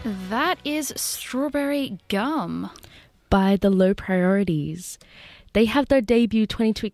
That is Strawberry Gum by The Low Priorities. They have their debut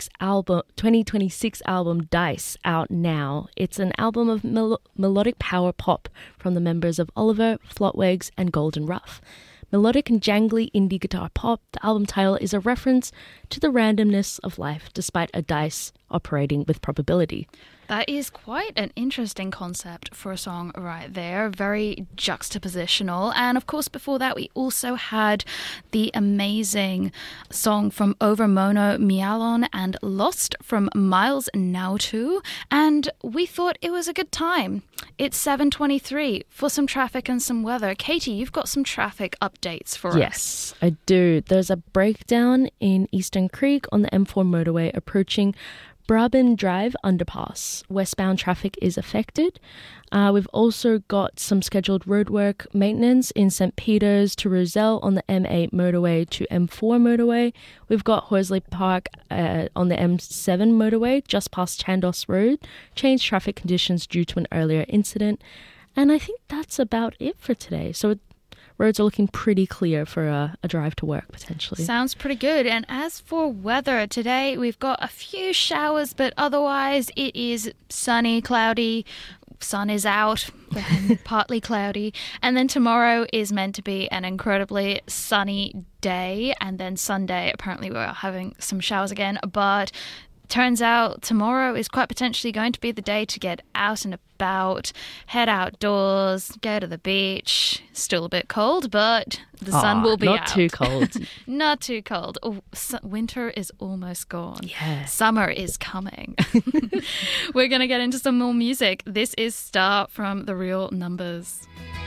2026 album Dice out now. It's an album of melodic power pop from the members of Oliver, Flotwigs and Golden Ruff. Melodic and jangly indie guitar pop, the album title is a reference to the randomness of life despite a dice operating with probability. That is quite an interesting concept for a song right there. Very juxtapositional. And of course, before that, we also had the amazing song from Overmono Mialon and Lost from Miles Nautu. And we thought it was a good time. It's 7:23 for some traffic and some weather. Katie, you've got some traffic updates for us. Yes, I do. There's a breakdown in Eastern Creek on the M4 motorway approaching Brabin Drive underpass. Westbound traffic is affected. We've also got some scheduled roadwork maintenance in St. Peters to Rozelle on the M8 motorway to M4 motorway. We've got Horsley Park on the M7 motorway just past Chandos Road. Changed traffic conditions due to an earlier incident. And I think that's about it for today. So roads are looking pretty clear for a drive to work, potentially. Sounds pretty good. And as for weather, today we've got a few showers, but otherwise it is sunny, cloudy. Sun is out, partly cloudy. And then tomorrow is meant to be an incredibly sunny day. And then Sunday, apparently we're having some showers again. But turns out tomorrow is quite potentially going to be the day to get out and about, head outdoors, go to the beach. Still a bit cold, but the sun will be out. Not too cold. Not too cold. Oh, winter is almost gone. Yeah. Summer is coming. We're going to get into some more music. This is Star from The Real Numbers.